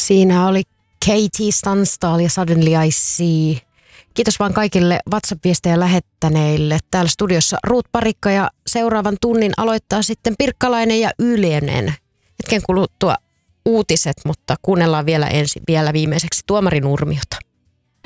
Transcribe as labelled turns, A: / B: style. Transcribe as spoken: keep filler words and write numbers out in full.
A: Siinä oli Katie Tunstall ja Suddenly I See. Kiitos vaan kaikille WhatsApp-viestejä lähettäneille. Täällä studiossa Ruut Parikka ja seuraavan tunnin aloittaa sitten Pirkkalainen ja Ylönen. Hetken kuluttua uutiset, mutta kuunnellaan vielä ensin vielä viimeiseksi Tuomari Nurmiota.